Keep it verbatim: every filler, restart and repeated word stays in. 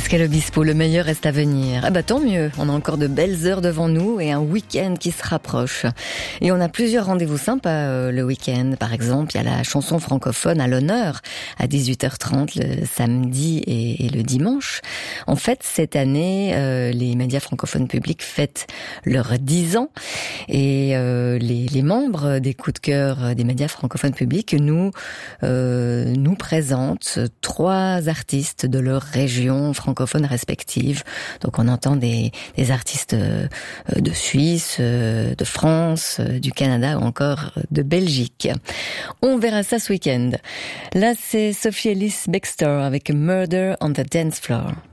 Pascal Obispo, le meilleur reste à venir. Ah bah tant mieux, on a encore de belles heures devant nous et un week-end qui se rapproche. Et on a plusieurs rendez-vous sympas euh, le week-end. Par exemple, il y a la chanson francophone à l'honneur à dix-huit heures trente le samedi et, et le dimanche. En fait, cette année, euh, les médias francophones publics fêtent leurs dix ans et euh, les, les membres des coups de cœur des médias francophones publics nous euh, nous présentent trois artistes de leur région francophones respectives. Donc on entend des, des artistes de Suisse, de France, du Canada ou encore de Belgique. On verra ça ce week-end. Là, c'est Sophie Ellis Bextor avec Murder on the Dance Floor.